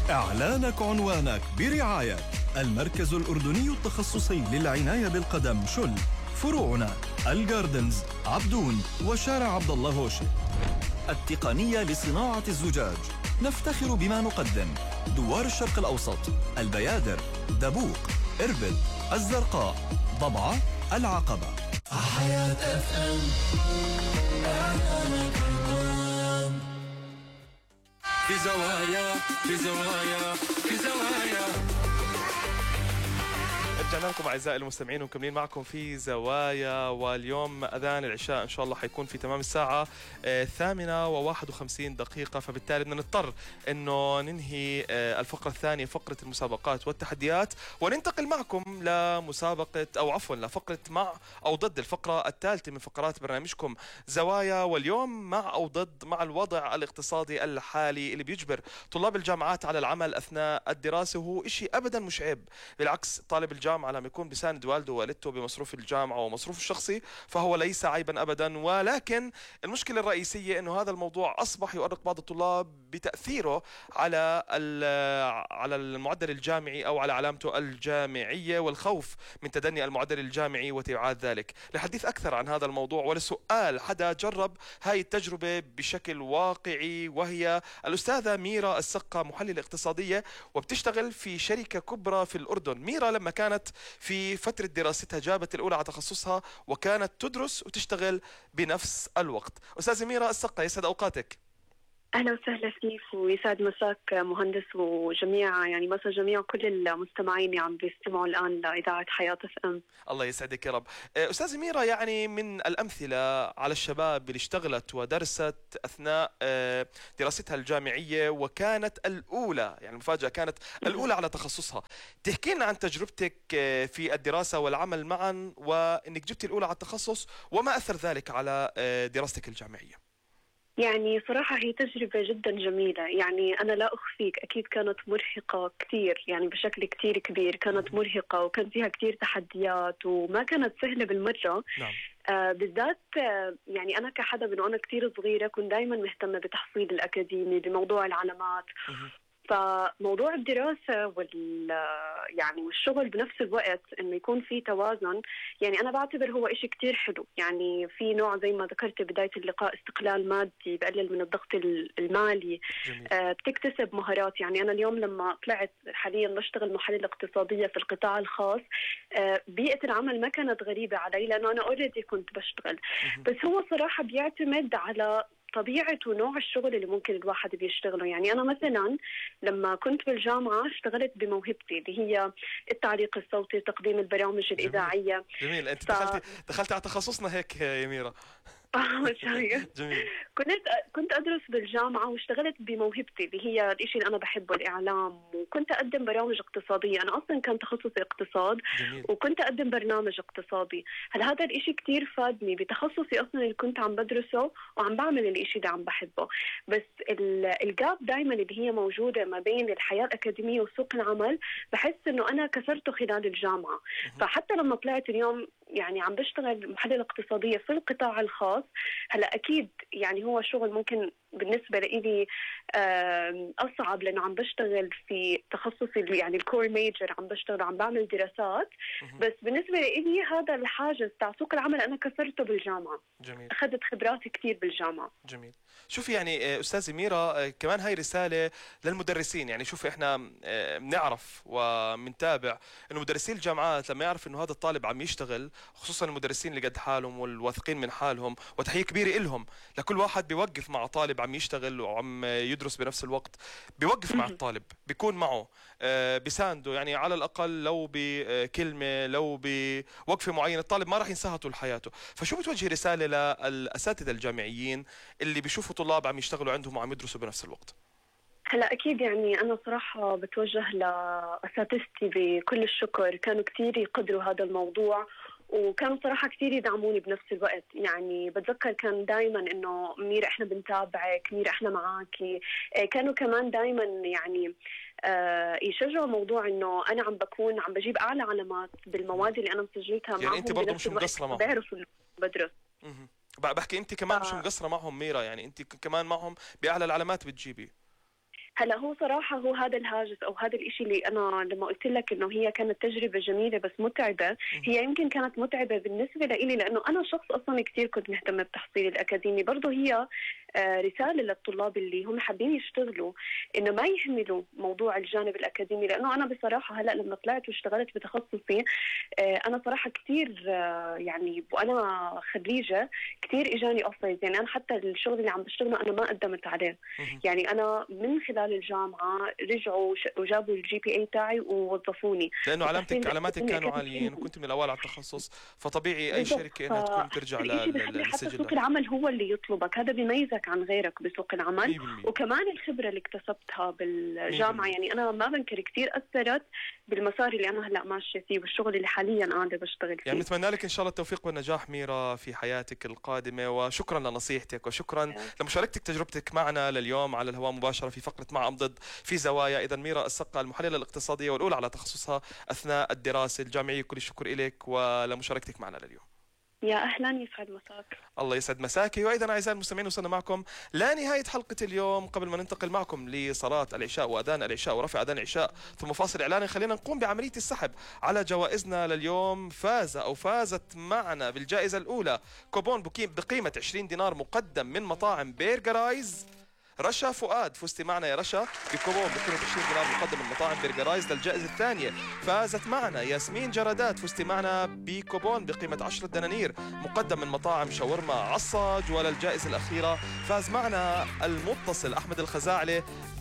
إعلانك عنوانك برعاية المركز الأردني التخصصي للعناية بالقدم شل، فروعنا الجاردنز، عبدون، وشارع عبد الله هوشي. التقنية لصناعة الزجاج، نفتخر بما نقدم: دوار الشرق الأوسط، البيادر، دبوق، إربد، الزرقاء، ضبعة، العقبة. حياة اف ام. في زوايا في زوايا في زوايا. رجعنا لكم أعزائي المستمعين ومكملين معكم في زوايا، واليوم أذان العشاء إن شاء الله حيكون في تمام الساعة 8:51، فبالتالي بدنا نضطر إنه ننهي الفقرة الثانية، فقرة المسابقات والتحديات، وننتقل معكم لمسابقة أو عفوا لفقرة مع أو ضد، الفقرة الثالثة من فقرات برنامجكم زوايا. واليوم مع أو ضد، مع الوضع الاقتصادي الحالي اللي بيجبر طلاب الجامعات على العمل أثناء الدراسة، وهو إشي أبدا مش عيب. بالعكس، طالب الجامعة لما يكون بيساند والده ووالدته بمصروف الجامعة ومصروف الشخصي فهو ليس عيبا أبدا. ولكن المشكلة الرئيسية أنه هذا الموضوع أصبح يؤرق بعض الطلاب بتأثيره على المعدل الجامعي أو على علامته الجامعية، والخوف من تدني المعدل الجامعي وتبعات ذلك. للحديث أكثر عن هذا الموضوع ولسؤال حدا جرب هاي التجربة بشكل واقعي، وهي الأستاذة ميرا السقا، محللة اقتصادية وبتشتغل في شركة كبرى في الأردن. ميرا لما كانت في فترة دراستها جابت الأولى على تخصصها وكانت تدرس وتشتغل بنفس الوقت. أستاذة ميرا السقا، يسعد أوقاتك. أهلا وسهلا فيك ويسعد مساك مهندس وجميع مسا جميع كل المستمعين اللي عم بيستمعوا الآن لإذاعة حياة اف ام. الله يسعدك يا رب. أستاذة ميرا، من الأمثلة على الشباب اللي اشتغلت ودرست أثناء دراستها الجامعية وكانت الأولى، المفاجأة كانت الأولى على تخصصها. تحكي لنا عن تجربتك في الدراسة والعمل معا، وإنك جبت الأولى على التخصص وما أثر ذلك على دراستك الجامعية. صراحة هي تجربة جدا جميلة. أنا لا أخفيك، أكيد كانت مرهقة كثير، بشكل كثير كبير كانت مرهقة، وكان فيها كثير تحديات وما كانت سهلة بالمرة. نعم. بالذات أنا كحدا من وأنا كثير صغيرة كنت دايما مهتمة بتحصيل الأكاديمي، بموضوع العلامات. فموضوع الدراسة والشغل بنفس الوقت إنه يكون في توازن، أنا بعتبر هو إشي كتير حلو. في نوع زي ما ذكرت بداية اللقاء استقلال مادي، بقلل من الضغط المالي. بتكتسب مهارات. أنا اليوم لما طلعت حاليا بشتغل محلل اقتصادية في القطاع الخاص، بيئة العمل ما كانت غريبة علي لأنه أنا أوريدي كنت بشتغل. بس هو صراحة بيعتمد على طبيعة ونوع الشغل اللي ممكن الواحد بيشتغله. أنا مثلا لما كنت بالجامعة اشتغلت بموهبتي اللي هي التعليق الصوتي، تقديم البرامج الإذاعية. جميل. أنت دخلتي على تخصصنا هيك يا ميرا. جميل. كنت أدرس بالجامعة واشتغلت بموهبتي اللي هي الإشي اللي أنا بحبه، الإعلام، وكنت أقدم برامج اقتصادية. أنا أصلا كان تخصصي اقتصاد. جميل. وكنت أقدم برنامج اقتصادي. هذا الإشي كتير فادني بتخصصي أصلا اللي كنت عم بدرسه، وعم بعمل الإشي اللي عم بحبه. بس الجاب دايما اللي هي موجودة ما بين الحياة الأكاديمية وسوق العمل، بحس إنه أنا كسرته خلال الجامعة. فحتى لما طلعت اليوم عم بشتغل محلل اقتصادية في القطاع الخاص، هلا أكيد هو شغل ممكن بالنسبة لي أصعب لأنه عم بشتغل في تخصصي الكور ميجر، عم بشتغل عم بعمل دراسات. بس بالنسبة لي هذا الحاجز تاع سوق العمل أنا كسرته بالجامعة. جميل. أخذت خبرات كتير بالجامعة. جميل. شوفي أستاذة ميرا، كمان هاي رسالة للمدرسين. شوفي إحنا بنعرف ومنتابع إنه مدرسين الجامعات لما يعرف إنه هذا الطالب عم يشتغل، خصوصا المدرسين اللي قد حالهم والواثقين من حالهم، وتحية كبيرة إلهم لكل واحد بيوقف مع طالب عم يشتغل وعم يدرس بنفس الوقت، بيوقف مع الطالب، بيكون معه، بيسانده، على الأقل لو بكلمة، لو بوقفة معينة، الطالب ما راح ينساها طول حياته. فشو بتوجه رسالة للأساتذة الجامعيين اللي بيشوفوا طلاب عم يشتغلوا عندهم وعم يدرسوا بنفس الوقت؟ هلا أكيد أنا صراحة بتوجه لأساتذتي بكل الشكر، كانوا كتير يقدروا هذا الموضوع، وكانوا صراحة كتير يدعموني بنفس الوقت. بتذكر كان دايما إنه ميرا إحنا بنتابعك، ميرا إحنا معاكي. كانوا كمان دايما يشجعوا موضوع إنه أنا عم بجيب أعلى علامات بالمواد اللي أنا مسجلتها معهم. أنت برضو مش مقصرة معهم، بعرفوا بدرس. بحكي أنت كمان مش مقصرة معهم ميرا، أنت كمان معهم بأعلى العلامات بتجيبي. هلا هو صراحة هو هذا الهاجس أو هذا الإشي اللي أنا لما قلت لك إنه هي كانت تجربة جميلة بس متعبة، هي يمكن كانت متعبة بالنسبة لإلي لأنه أنا شخص أصلا كتير كنت مهتمة بتحصيلي الأكاديمي. برضه هي رسالة للطلاب اللي هم حابين يشتغلوا إنه ما يهملوا موضوع الجانب الأكاديمي، لأنه أنا بصراحة هلا لما طلعت واشتغلت بتخصصي أنا صراحة كتير يعني وأنا خريجة كتير إجاني أوفرز، يعني أنا حتى الشغل اللي عم بشتغله أنا ما قدمت عليه. يعني أنا من خلال الجامعة رجعوا وجابوا الجي بي اي تاعي ووظفوني، لانه علاماتك كانوا عاليين وكنت من الاوائل على التخصص، فطبيعي اي شركه انها تكون ترجع حتى سوق العمل هو اللي يطلبك، هذا بيميزك عن غيرك بسوق العمل. وكمان الخبره اللي اكتسبتها بالجامعه يعني انا ما بنكر كثير اثرت بالمسار اللي انا هلا ماشيه فيه والشغل اللي حاليا قاعده بشتغل فيه. يعني نتمنى لك ان شاء الله التوفيق والنجاح ميرا في حياتك القادمه، وشكرا لنصيحتك وشكرا لمشاركتك تجربتك معنا لليوم على الهواء مباشره في فقره مع أم ضد في زوايا. اذا ميرا السقا المحلله الاقتصاديه والاولى على تخصصها اثناء الدراسه الجامعيه، كل الشكر لك ولمشاركتك معنا لليوم. يا اهلا، يسعد مساك. الله يسعد مساكي. وايضا اعزائي المستمعين وصلنا معكم لنهايه حلقه اليوم. قبل ما ننتقل معكم لصلاه العشاء واذان العشاء ورفع اذان العشاء ثم فاصل اعلاني، خلينا نقوم بعمليه السحب على جوائزنا لليوم. فازت معنا بالجائزه الاولى كوبون بقيمه 20 دينار مقدم من مطاعم برجرايز رشا فؤاد. فزتي معنا يا رشا بكوبون بقيمة 20 دينار مقدم من مطاعم برجرايز. للجائزة الثانية فازت معنا ياسمين جرادات. فزتي معنا بكوبون بقيمة 10 دنانير مقدم من مطاعم شاورما عصاج. وللجائزة الأخيرة فاز معنا المتصل أحمد الخزاعلي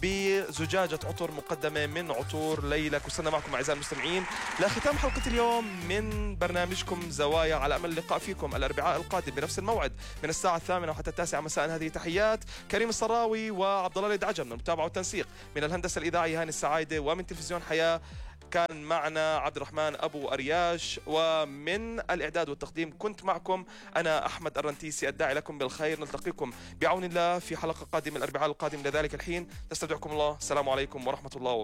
بزجاجة عطر مقدمة من عطور ليلك. وصلنا معكم أعزائي المستمعين لختام حلقة اليوم من برنامجكم زوايا، على أمل اللقاء فيكم الأربعاء القادم بنفس الموعد من الساعة 8 وحتى 9 مساء. هذه تحيات كريم الصراوي وعبد الله العجم من المتابعة والتنسيق، من الهندسة الإذاعية هاني السعايدة، ومن تلفزيون حياة كان معنا عبد الرحمن أبو أرياش، ومن الإعداد والتقديم كنت معكم أنا أحمد الرنتيسي الداعي لكم بالخير. نلتقيكم بعون الله في حلقة قادمة الأربعاء القادم. لذلك الحين نستودعكم الله. السلام عليكم ورحمة الله وبركاته.